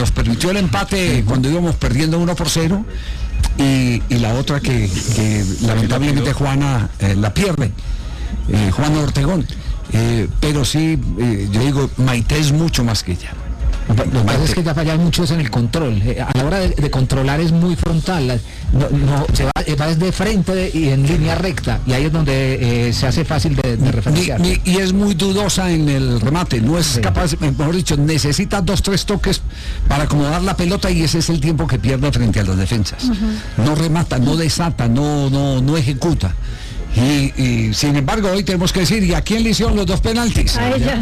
nos permitió el empate cuando íbamos perdiendo 1-0, y la otra que lamentablemente Juana la pierde, Juana Ortegón. Pero sí, yo digo, Maite es mucho más que ella. Lo que pasa es que ya fallan muchos en el control. A la hora de controlar es muy frontal. Se va desde frente y en línea recta. Y ahí es donde se hace fácil de referenciar. Y es muy dudosa en el remate. No es capaz, mejor dicho, necesita 2-3 toques para acomodar la pelota, y ese es el tiempo que pierde frente a las defensas. No remata, no desata, no ejecuta. Y sin embargo hoy tenemos que decir, ¿y a quién le hicieron los 2 penaltis? A ella.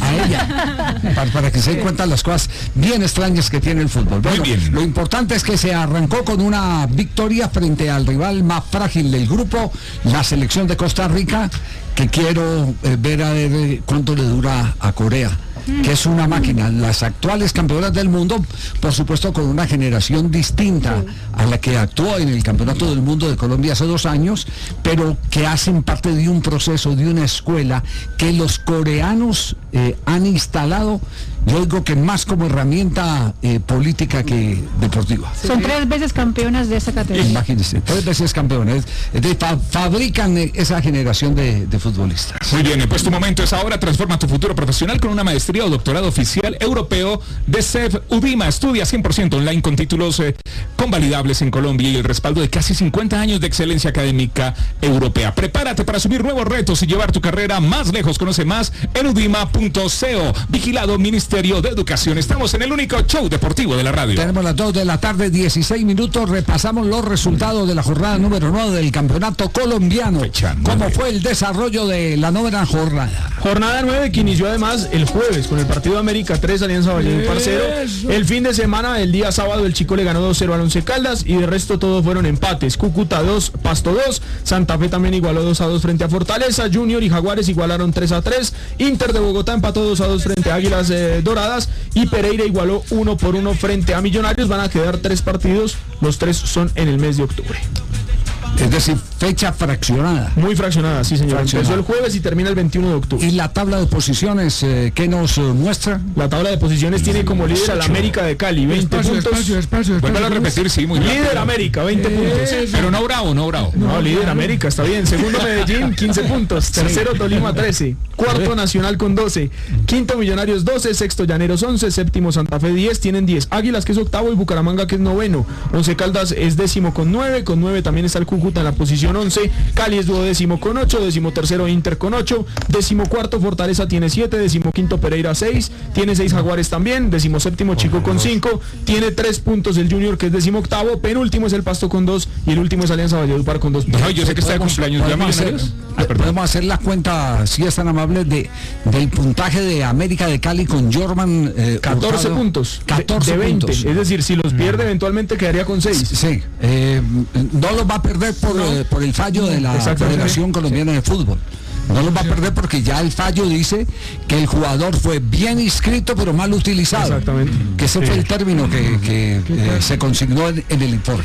Para que se den cuenta las cosas bien extrañas que tiene el fútbol. Bueno, muy bien. Lo importante es que se arrancó con una victoria frente al rival más frágil del grupo, la selección de Costa Rica, que quiero ver a ver cuánto le dura a Corea, que es una máquina. Las actuales campeonas del mundo, por supuesto, con una generación distinta a la que actuó en el Campeonato del Mundo de Colombia hace 2 años, pero que hacen parte de un proceso, de una escuela que los coreanos han instalado, yo digo que más como herramienta política que deportiva. Son 3 veces campeonas de esa categoría. Imagínense, 3 veces campeones. Fabrican esa generación de futbolistas. Muy bien, pues tu momento es ahora. Transforma tu futuro profesional con una maestría o doctorado oficial europeo de CEF UDIMA. Estudia 100% online con títulos convalidables en Colombia y el respaldo de casi 50 años de excelencia académica europea. Prepárate para asumir nuevos retos y llevar tu carrera más lejos. Conoce más en udima.co. Vigilado Ministerio de Educación. Estamos en el único show deportivo de la radio. Tenemos las 2 de la tarde, 16 minutos. Repasamos los resultados de la jornada número 9 del campeonato colombiano. ¿Cómo fue el desarrollo de la 9ª jornada? Jornada 9 que inició además el jueves con el partido América 3, Alianza Valledupar 0. El fin de semana, el día sábado, el Chico le ganó 2-0 al Once Caldas, y de resto todos fueron empates. Cúcuta 2, Pasto 2, Santa Fe también igualó 2-2 frente a Fortaleza, Junior y Jaguares igualaron 3-3, Inter de Bogotá empató 2-2 frente a Águilas Doradas, y Pereira igualó 1-1 frente a Millonarios. Van a quedar 3 partidos, los 3 son en el mes de octubre. Es decir, fecha fraccionada. Muy fraccionada, sí señor. Empezó el jueves y termina el 21 de octubre. ¿Y la tabla de posiciones qué nos muestra? La tabla de posiciones tiene como líder al América de Cali, 20 puntos. Vuelve a repetir, sí, muy bien. Líder América, 20 puntos. Pero no bravo. No, líder América, está bien. Segundo Medellín, 15 puntos. Tercero Tolima, 13. Cuarto Nacional con 12. Quinto Millonarios, 12. Sexto Llaneros, 11. Séptimo Santa Fe, 10. Tienen 10. Águilas, que es octavo, y Bucaramanga, que es noveno. Once Caldas es décimo con 9. Con 9 también está el Cúcuta en la posición 11. Cali es duodécimo con 8. Décimo tercero Inter con 8. Décimo cuarto Fortaleza tiene 7. Décimo quinto Pereira 6. Tiene 6 Jaguares también. Décimo séptimo Chico con 5. Tiene 3 puntos el Junior, que es décimo octavo. Penúltimo es el Pasto con 2. Y el último es Alianza Valledupar con 2 puntos. No, yo sé que está de cumpleaños. Podemos hacer la cuenta, si es tan amable, del puntaje de América de Cali con Jorman 14 Hurtado. puntos 14 de 20 puntos. Es decir, si los pierde eventualmente quedaría con 6. Sí, no los va a perder por el fallo de la Federación Colombiana de Fútbol. No los va a perder porque ya el fallo dice que el jugador fue bien inscrito pero mal utilizado. Exactamente. Que ese fue el término que se consignó en el informe.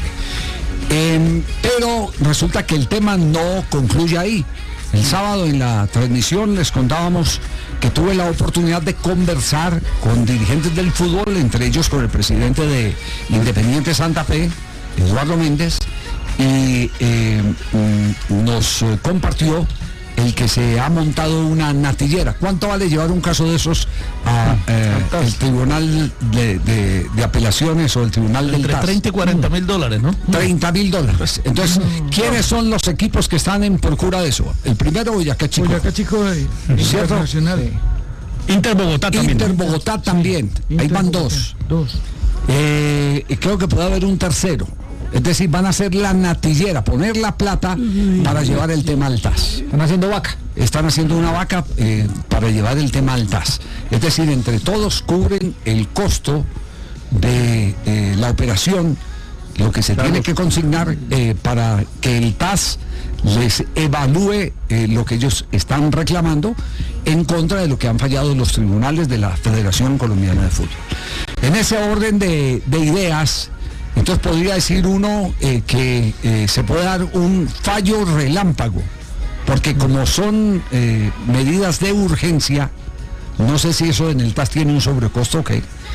Pero resulta que el tema no concluye ahí. El sábado en la transmisión les contábamos que tuve la oportunidad de conversar con dirigentes del fútbol, entre ellos con el presidente de Independiente Santa Fe, Eduardo Méndez, y nos compartió el que se ha montado una natillera. ¿Cuánto vale llevar un caso de esos a el Tribunal de Apelaciones o el Tribunal del TAS? Entre 30 y 40 mil dólares, ¿no? 30.000 dólares. Entonces, ¿quiénes son los equipos que están en procura de eso? El primero, Boyacá Chico. Boyacá Chico ¿cierto? Nacional. Inter Bogotá también. Inter Bogotá también. Ahí van 2. Creo que puede haber un tercero. Es decir, van a hacer la natillera, poner la plata para llevar el tema al TAS. Están haciendo vaca. Están haciendo una vaca para llevar el tema al TAS. Es decir, entre todos cubren el costo de la operación, lo que se tiene que consignar para que el TAS les evalúe lo que ellos están reclamando en contra de lo que han fallado los tribunales de la Federación Colombiana de Fútbol. En ese orden de ideas, entonces podría decir uno que se puede dar un fallo relámpago, porque como son medidas de urgencia, no sé si eso en el TAS tiene un sobrecosto o qué,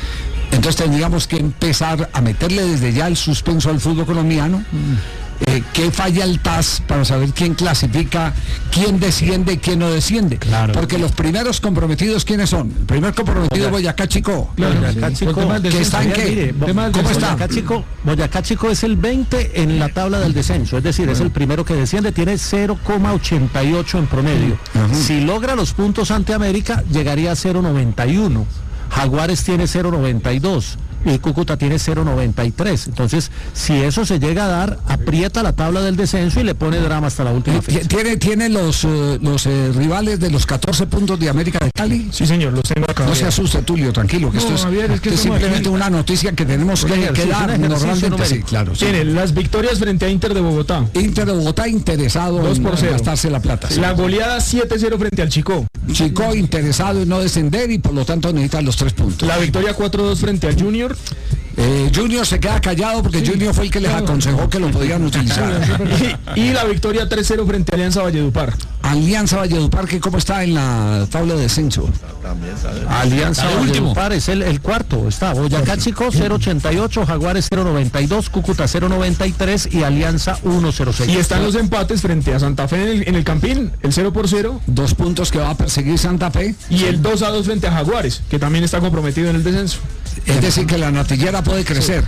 Entonces tendríamos que empezar a meterle desde ya el suspenso al fútbol colombiano. ¿Qué falla el TAS para saber quién clasifica, quién desciende y quién no desciende? Claro. Porque los primeros comprometidos, ¿quiénes son? El primer comprometido es Boyacá Chico. Boyacá Chico, ¿Que está en qué? ¿Cómo está? Boyacá Chico es el 20 en la tabla del descenso, es decir, es el primero que desciende, tiene 0,88 en promedio. Si logra los puntos ante América, llegaría a 0,91. Jaguares tiene 0,92. Y Cúcuta tiene 0,93. Entonces, si eso se llega a dar, aprieta la tabla del descenso y le pone drama hasta la última fecha. ¿Tiene los rivales de los 14 puntos de América de Cali? Sí, señor, los tengo acá. No se asuste, Tulio, tranquilo, que esto es, Javier, es que esto es simplemente una noticia que tenemos que dar normalmente. Sí, claro. Sí. Tiene las victorias frente a Inter de Bogotá. Inter de Bogotá interesado 2-0. en gastarse la plata. Sí. La goleada 7-0 frente al Chico. Chico interesado en no descender y por lo tanto necesita los 3 puntos. La victoria 4-2 frente al Junior. Junior se queda callado porque Junior fue el que les aconsejó que lo podían utilizar. Y la victoria 3-0 frente a Alianza Valledupar. Alianza Valledupar, que cómo está en la tabla de descenso. Alianza Valledupar es el cuarto, está Boyacá Chico 0,88, Jaguares 0,92, Cúcuta 0,93 y Alianza 1,06. Y están los empates frente a Santa Fe en el Campín, el 0-0. 2 puntos que va a perseguir Santa Fe. Y el 2-2 frente a Jaguares, que también está comprometido en el descenso. Es decir, que la natillera puede crecer.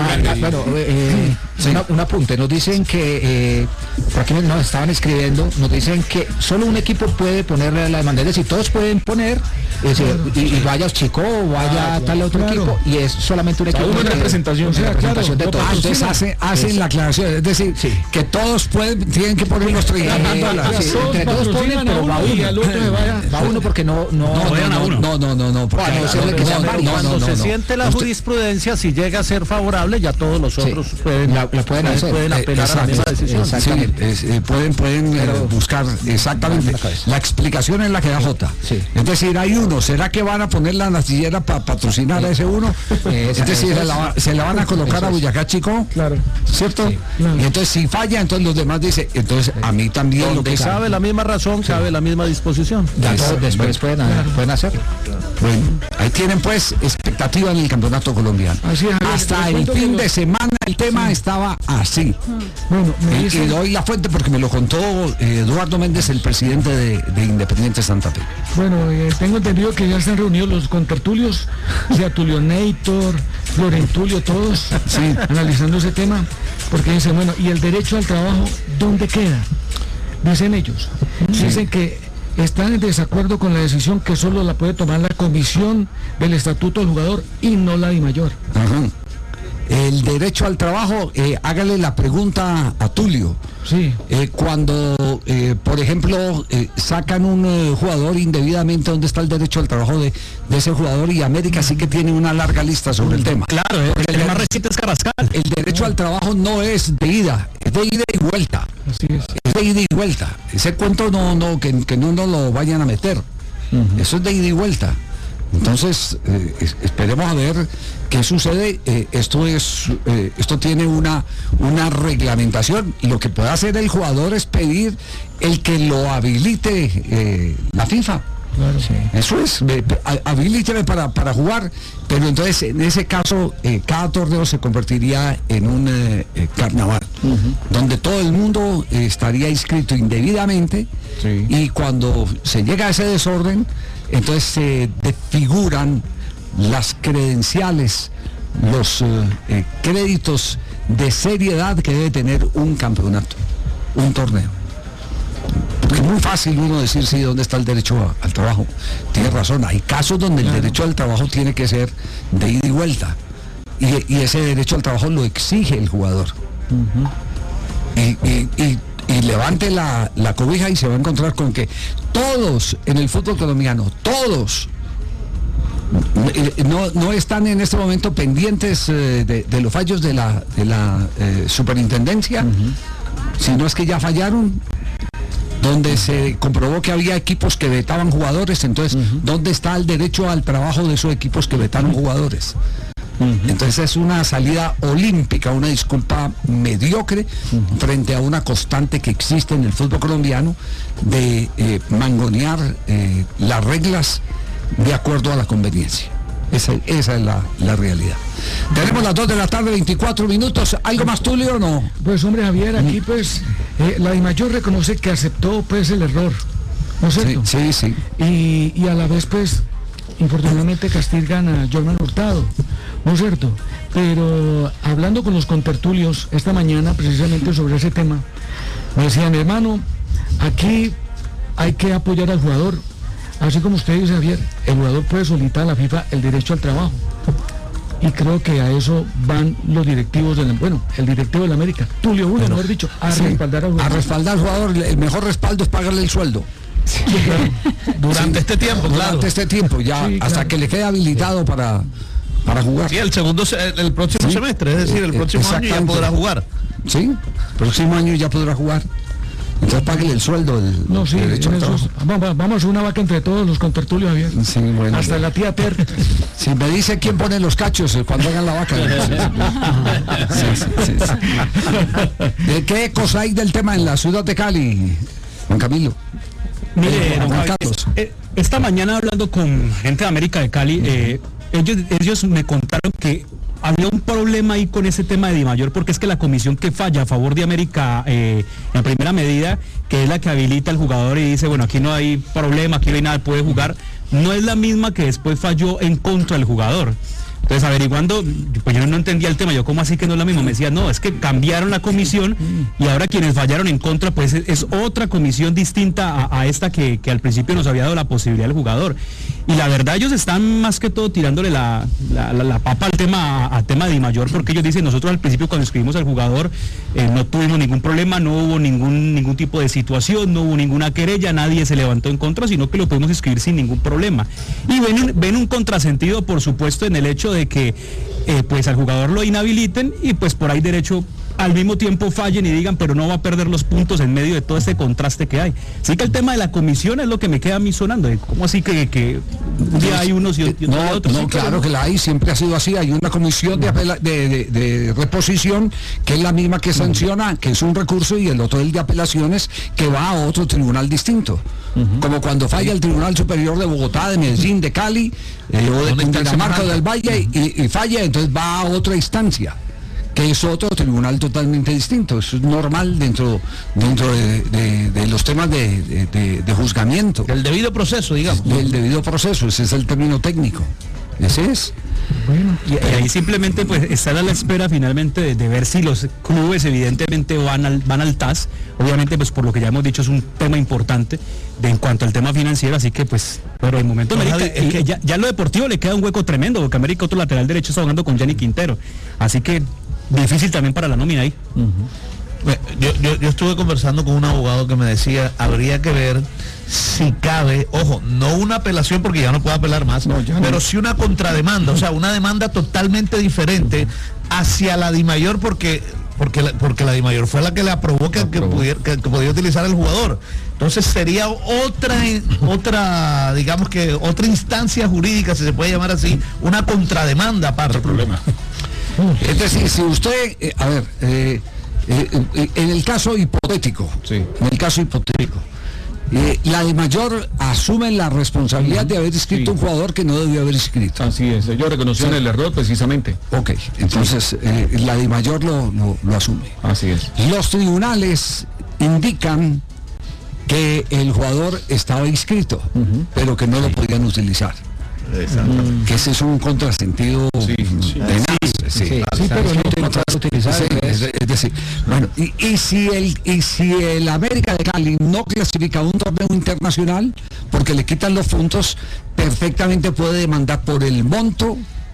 Un apunte, nos dicen que, por aquí nos estaban escribiendo, nos dicen que solo un equipo puede ponerle la demanda, es decir, todos pueden poner, y vaya Chico o vaya tal otro equipo, y es solamente un equipo. Una representación, de todos. Entonces hacen la aclaración, es decir, que todos tienen que poner los 30 dólares. Entre todos ponen, pero va uno porque no vayan a uno. Cuando se siente la jurisprudencia, si llega a ser favorable, ya todos los otros pueden apelar a la misma decisión. Sí, pueden buscar exactamente. La explicación es la que da Jota. Sí. Es decir, hay uno. ¿Será que van a poner la natillera para patrocinar a ese uno? Es decir, se la van a colocar a Boyacá Chico. Claro. ¿Cierto? Sí, claro. Y entonces si falla, entonces los demás dicen, entonces a mí también donde lo que cabe la misma razón, cabe la misma disposición. Después pueden hacerlo. Bueno, ahí tienen pues expectativa en el campeonato colombiano. Hasta el fin de semana el tema estaba así. Bueno, y doy la fuente porque me lo contó Eduardo Méndez, el presidente de Independiente Santa Fe. Bueno, tengo entendido que ya están reunidos los contertulios, o sea, Tulio Neitor, Florentulio, todos analizando ese tema, porque dicen, bueno, ¿y el derecho al trabajo dónde queda? Dicen ellos. Dicen que están en desacuerdo con la decisión que solo la puede tomar la comisión del estatuto del jugador y no la DIMAYOR. El derecho al trabajo, hágale la pregunta a Tulio. Sí. Cuando, por ejemplo, sacan un jugador indebidamente, ¿dónde está el derecho al trabajo de ese jugador? Y América sí que tiene una larga lista sobre el tema. Claro, el más reciente es Carrascal. El derecho al trabajo no es de ida, es de ida y vuelta. Así es. Es de ida y vuelta. Ese cuento que no nos lo vayan a meter. Eso es de ida y vuelta. Entonces, esperemos a ver qué sucede. Esto tiene una reglamentación. Lo que puede hacer el jugador es pedir el que lo habilite la FIFA. Claro, sí. Eso es, habilíteme para jugar, pero entonces en ese caso cada torneo se convertiría en un carnaval, donde todo el mundo estaría inscrito indebidamente, y cuando se llega a ese desorden, entonces se desfiguran las credenciales, los créditos de seriedad que debe tener un campeonato, un torneo. Porque es muy fácil uno decir sí, ¿dónde está el derecho al trabajo? Tiene razón, hay casos donde el derecho al trabajo tiene que ser de ida y vuelta, y ese derecho al trabajo lo exige el jugador. Y levante la cobija y se va a encontrar con que todos en el fútbol colombiano, todos no están en este momento pendientes de los fallos de la superintendencia, sino es que ya fallaron, donde se comprobó que había equipos que vetaban jugadores. Entonces, ¿dónde está el derecho al trabajo de esos equipos que vetaron jugadores? Entonces es una salida olímpica, una disculpa mediocre frente a una constante que existe en el fútbol colombiano de mangonear las reglas de acuerdo a la conveniencia. Esa es la realidad. Tenemos las 2 de la tarde, 24 minutos. ¿Algo más, Tulio, o no? Pues hombre, Javier, aquí pues la DIMAYOR reconoce que aceptó pues el error, ¿no es cierto? Sí. Y a la vez pues infortunadamente castigan a Jorman Hurtado, ¿no es cierto? Pero hablando con los contertulios esta mañana precisamente sobre ese tema, me decían, hermano, aquí hay que apoyar al jugador, así como usted dice, Javier, el jugador puede solicitar a la FIFA el derecho al trabajo. Y creo que a eso van los directivos el directivo de la América, Tulio Uno, mejor dicho, a respaldar al jugador. A respaldar al jugador, el mejor respaldo es pagarle el sueldo. Sí, claro. Durante este tiempo, Durante este tiempo, ya Sí, hasta claro. que le quede habilitado para jugar. Sí, el próximo semestre, es decir, el próximo año ya exactamente. podrá jugar. Sí, próximo año ya podrá jugar. Entonces páguele el sueldo, No, sí, derecho al en eso trabajo. vamos a una vaca entre todos los contertulios, Javier. Sí, bueno. Hasta la tía Ter. Si me dice quién pone los cachos cuando hagan la vaca. Sí. ¿De qué cosa hay del tema en la ciudad de Cali, Juan Camilo? Mire, don Juan Javier, Carlos. esta mañana hablando con gente de América de Cali, ellos me contaron que había un problema ahí con ese tema de DIMAYOR, porque es que la comisión que falla a favor de América en primera medida, que es la que habilita al jugador y dice, bueno, aquí no hay problema, aquí no hay nada, puede jugar, no es la misma que después falló en contra del jugador. Entonces, averiguando, pues yo no entendía el tema, yo cómo así que no es la misma, me decía, no, es que cambiaron la comisión y ahora quienes fallaron en contra, pues es otra comisión distinta a esta que al principio nos había dado la posibilidad del jugador. Y la verdad ellos están más que todo tirándole la papa al tema de DIMAYOR, porque ellos dicen, nosotros al principio cuando escribimos al jugador no tuvimos ningún problema, no hubo ningún tipo de situación, no hubo ninguna querella, nadie se levantó en contra, sino que lo pudimos escribir sin ningún problema. Y ven un contrasentido, por supuesto, en el hecho de que pues al jugador lo inhabiliten y pues por ahí derecho al mismo tiempo fallen y digan, pero no va a perder los puntos en medio de todo este contraste que hay. Así que el tema de la comisión es lo que me queda a mí sonando. ¿Cómo así que un día hay unos y otro día otros? No, claro que la hay, siempre ha sido así. Hay una comisión de reposición que es la misma que sanciona, que es un recurso, y el otro el de apelaciones que va a otro tribunal distinto. Como cuando falla el Tribunal Superior de Bogotá, de Medellín, de Cali, o de Cundinamarca, del Valle, y falla, entonces va a otra instancia, que es otro tribunal totalmente distinto. Eso es normal dentro de los temas de juzgamiento. El debido proceso, digamos. Del debido proceso, ese es el término técnico. Ese es. Bueno, Y ahí simplemente pues estar a la espera finalmente de ver si los clubes evidentemente van al TAS. Obviamente pues por lo que ya hemos dicho es un tema importante en cuanto al tema financiero, así que pues, pero de momento América, es que ya lo deportivo le queda un hueco tremendo, porque América otro lateral derecho está jugando con Gianni Quintero, así que difícil también para la nómina ahí. Yo estuve conversando con un abogado que me decía, habría que ver si cabe, ojo, no una apelación porque ya no puede apelar más, pero sí una contrademanda, o sea, una demanda totalmente diferente hacia la DIMAYOR porque la DIMAYOR fue la que le aprobó que podía utilizar el jugador. Entonces sería otra, digamos que otra instancia jurídica, si se puede llamar así, una contrademanda aparte. Otro problema. Es decir, si usted, en el caso hipotético, la DIMAYOR asume la responsabilidad de haber inscrito un jugador que no debió haber inscrito. Así es, ellos reconocieron el error precisamente. Ok, entonces la DIMAYOR lo asume. Así es. Los tribunales indican que el jugador estaba inscrito, pero que no lo podían utilizar. Que ese es un contrasentido tenaz. Sí, pero no tiene que utilizar. Es decir, bueno, y si el América de Cali no clasifica a un torneo internacional porque le quitan los puntos, perfectamente puede demandar por el monto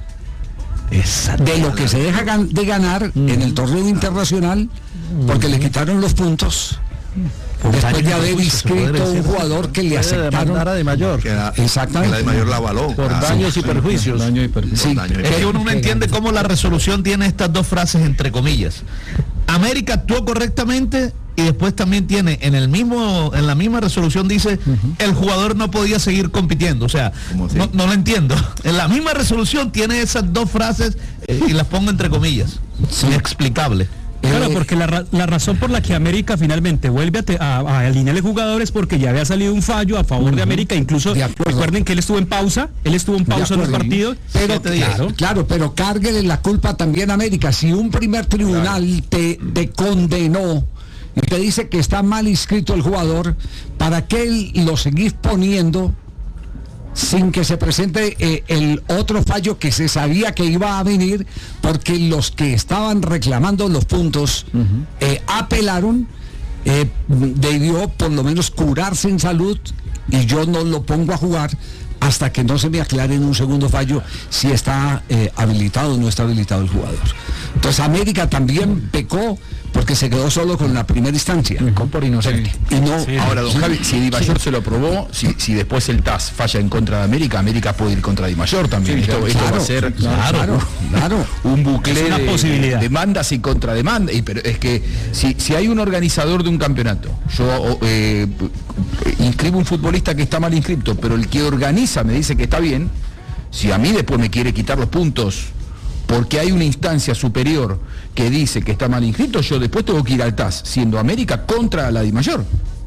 de lo que se deja de ganar en el torneo internacional porque le quitaron los puntos. Después de haber inscrito un jugador que le aceptaron a DIMAYOR. exactamente, la DIMAYOR la avaló Por daños y perjuicios. sí. Es que uno no entiende cómo la resolución tiene estas dos frases entre comillas. América actuó correctamente y después también tiene en la misma resolución dice el jugador no podía seguir compitiendo. O sea, no lo entiendo. En la misma resolución tiene esas dos frases y las pongo entre comillas. Inexplicable. Claro, porque la razón por la que América finalmente vuelve a alinear jugadores porque ya había salido un fallo a favor de América, incluso recuerden que él estuvo en pausa en el partido. Pero claro, pero cárguele la culpa también a América. Si un primer tribunal te condenó y te dice que está mal inscrito el jugador, ¿para qué lo seguís poniendo sin que se presente el otro fallo que se sabía que iba a venir? Porque los que estaban reclamando los puntos apelaron, debió por lo menos curarse en salud, y yo no lo pongo a jugar hasta que no se me aclare en un segundo fallo si está habilitado o no está habilitado el jugador. Entonces América también pecó porque se quedó solo con la primera instancia, por inocente. Y no, ahora, don Javi, si Di Mayor se lo aprobó, si después el TAS falla en contra de América, América puede ir contra Di Mayor también. Esto va a ser un bucle de demandas y contrademandas. Pero es que si hay un organizador de un campeonato, yo inscribo un futbolista que está mal inscrito, pero el que organiza me dice que está bien, si a mí después me quiere quitar los puntos porque hay una instancia superior que dice que está mal inscrito, yo después tengo que ir al TAS, siendo América contra la Di Mayor.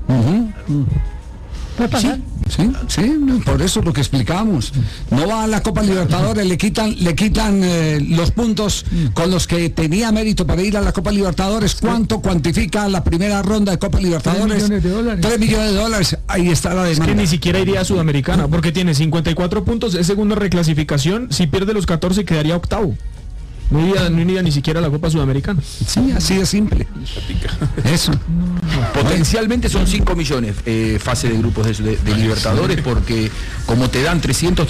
¿Puede pasar? Sí, por eso lo que explicábamos. No va a la Copa Libertadores, le quitan los puntos con los que tenía mérito para ir a la Copa Libertadores. ¿Cuánto cuantifica la primera ronda de Copa Libertadores? $3 millones. Ahí está la demanda. Es que ni siquiera iría a Sudamericana, porque tiene 54 puntos, es segunda reclasificación. Si pierde los 14 quedaría octavo. No iría ni siquiera a la Copa Sudamericana. Sí, así de simple. Eso. Potencialmente son 5 millones fase de grupos de Libertadores, porque como te dan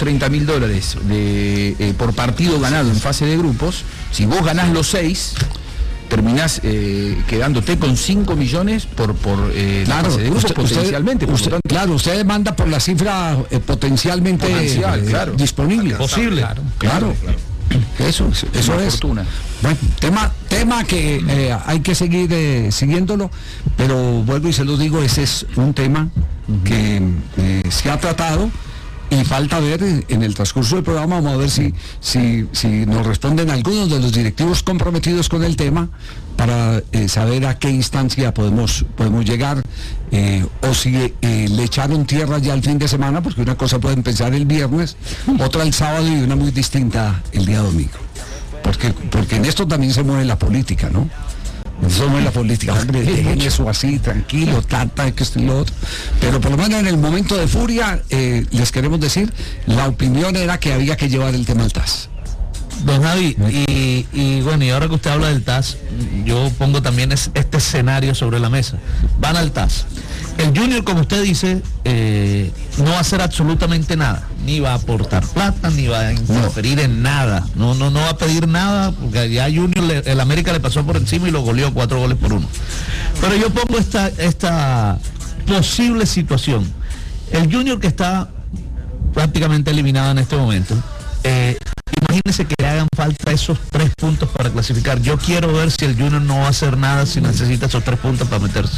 $330.000 por partido ganado en fase de grupos, si vos ganás los 6, terminás quedándote con 5 millones por la fase de grupos potencialmente. Usted manda por la cifra potencialmente disponible. Posible. Claro. Eso es. Fortuna. Bueno, tema que hay que seguir siguiéndolo, pero vuelvo y se lo digo, ese es un tema que se ha tratado y falta ver en el transcurso del programa. Vamos a ver si nos responden algunos de los directivos comprometidos con el tema para saber a qué instancia podemos llegar, o si le echaron tierra ya el fin de semana, porque una cosa pueden pensar el viernes, otra el sábado y una muy distinta el día domingo, porque en esto también se mueve la política, ¿no? Eso no es la política, hombre, dejen eso así, tranquilo, que esto y lo otro. Pero por lo menos en el momento de furia, les queremos decir, la opinión era que había que llevar el tema al TAS. Don Javi, y bueno, y ahora que usted habla del TAS, yo pongo también este escenario sobre la mesa. Van al TAS. El Junior, como usted dice, no va a hacer absolutamente nada. Ni va a aportar plata, ni va a interferir en nada. No va a pedir nada, porque ya Junior, el América le pasó por encima y lo goleó 4-1. Pero yo pongo esta posible situación. El Junior, que está prácticamente eliminado en este momento, imagínense que le hagan falta esos 3 puntos para clasificar. Yo quiero ver si el Junior no va a hacer nada si necesita esos 3 puntos para meterse.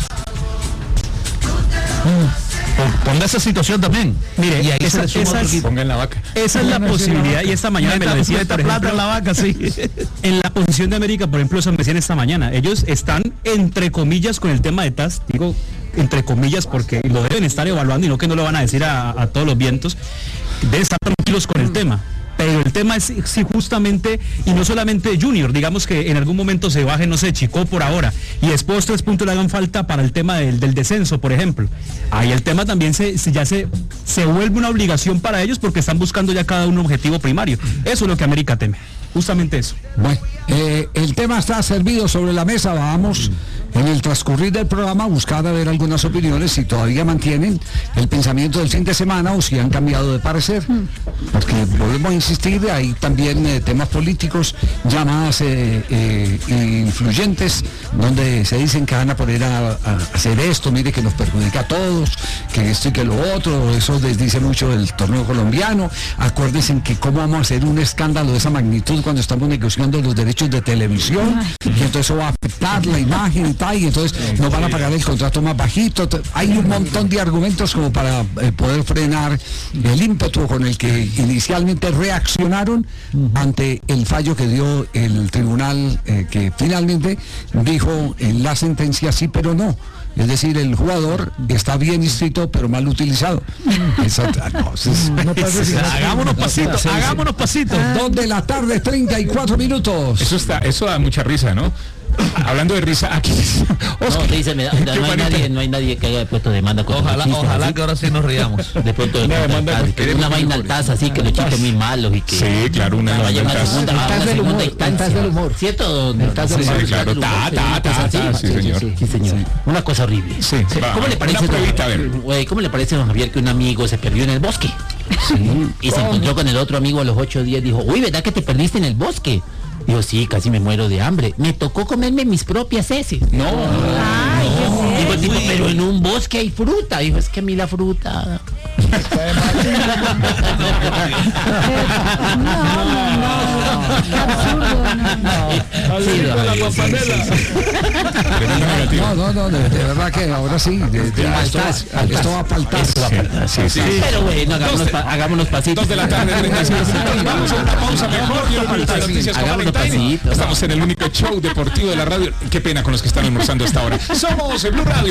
Ponga esa situación también. Mire, y ahí ponga en la vaca. Esa es la posibilidad, y esta mañana me lo decía, por ejemplo, en la vaca, sí. En la posición de América, por ejemplo, se me decían esta mañana, ellos están entre comillas con el tema de TAS, digo entre comillas porque lo deben estar evaluando y no que no lo van a decir a todos los vientos, deben estar tranquilos con el tema. Pero el tema es si justamente, y no solamente Junior, digamos que en algún momento se baje, no sé, Chico por ahora, y después 3 puntos le hagan falta para el tema del descenso, por ejemplo. Ahí el tema también se vuelve una obligación para ellos porque están buscando ya cada uno un objetivo primario. Eso es lo que América teme, justamente eso. Bueno, el tema está servido sobre la mesa, vamos en el transcurrir del programa a buscar a ver algunas opiniones, si todavía mantienen el pensamiento del fin de semana o si han cambiado de parecer, porque volvemos a insistir, hay también temas políticos, llamadas influyentes, donde se dicen que van a poner a hacer esto, mire que nos perjudica a todos, que esto y que lo otro, eso les dice mucho del torneo colombiano. Acuérdense que cómo vamos a hacer un escándalo de esa magnitud cuando estamos negociando los derechos de televisión, que entonces eso va a afectar la imagen y está y entonces nos van a pagar el contrato más bajito. Hay un montón de argumentos como para poder frenar el ímpetu con el que inicialmente reaccionaron ante el fallo que dio el tribunal, que finalmente dijo en la sentencia sí pero no. Es decir, el jugador está bien inscrito, pero mal utilizado. Hagámonos pasitos. 2 de la tarde, 34 minutos. Eso da mucha risa, ¿no? Hablando de risa, aquí no hay nadie que haya puesto demanda contra ojalá que ahora sí nos riamos. De pronto una vaina al TAS así que los chistes muy malos y que sí, claro, una segunda instancia del humor, ¿cierto? Sí, claro, sí, señor. Sí, señor. Una cosa horrible. Sí. ¿Cómo le parece? ¿Cómo le parece, don Javier, que un amigo se perdió en el bosque? Y se encontró con el otro amigo a los 8 días, dijo, uy, ¿verdad que te perdiste en el bosque? Dijo, sí, casi me muero de hambre. Me tocó comerme mis propias heces. No. Ay, dijo el tipo, pero en un bosque hay fruta. Dijo, es que a mí la fruta... No, de verdad que ahora sí, esto va a faltar. Pero bueno, hagámonos pasitos. 2 de la tarde, 35 minutos. Vamos a una pausa mejor. Noticias con Valentine. Estamos en el único show deportivo de la radio. Qué pena con los que están almorzando hasta ahora. Somos Blue Radio.